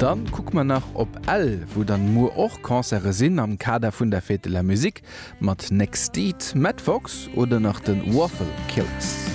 Dann guck man nach op L, wo dann mo och Konzere sinn am Kader vun der Fete la Musik mat Next Deed, Matt Fox oder nach den Waffle Killers.